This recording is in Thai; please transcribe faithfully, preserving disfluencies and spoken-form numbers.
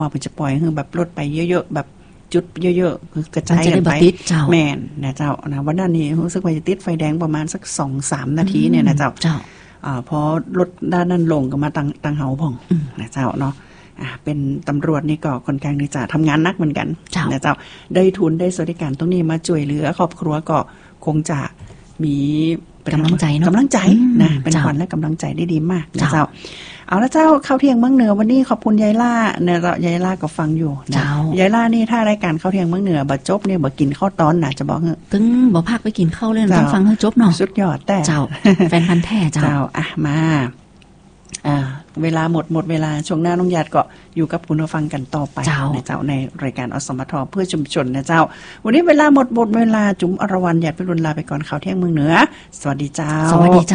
ว่าเพิ่นจะปล่อยให้แบบรถไปเยอะๆแบบจุดเยอะๆคือกระจายกันไปแม่นนะเจ้านะวันนั้นนี่รู้สึกว่าจะติดไฟแดงประมาณสัก สองถึงสาม นาทีเนี่ยนะเจ้าเจ้าอ่าพอรถด้านนั้นลงก็มาตังตังเฮาพ่องนะเจ้าเนาะอ่าเป็นตำรวจนี่ก็ค่อนข้างที่จะทำงานหนักเหมือนกันนะเจ้าได้ทุนได้สวัสดิการตรงนี้มาช่วยเหลือครอบครัวก็คงจะมีกำลังใจเนาะกำลังใจนะเป็นขวัญและกำลังใจได้ดีมากนะเจ้าเอาละเจ้าเข้าเที่ยงเมืองเหนือวันนี้ขอบคุณยายล่าเนี่ยยายล่าก็ฟังอยู่นะยายล่านี่ถ้ารายการเข้าเที่ยงเมืองเหนือบ่จบเนี่ยบ่กินข้าวตอนน่ะจะบอกตึงบ่พักไปกินข้าวเลยต้องฟังให้จบเนาะสุดยอดแต่เจ้าแฟนพันธุ์แท้เจ้าอ่ะมาอ่าเวลาหมดหมดเวลาช่วงหน้าน้องหยาดก็อยู่กับคุณผู้ฟังกันต่อไปนะเจ้าในรายการอสมทเพื่อชุมชนนะเจ้าวันนี้เวลาหมดหมดเวลาจุ๋มอรวรรณหยาดพิรุณลาไปก่อนข่าวเที่ยงเมืองเหนือสวัสดีเจ้าสวัสดี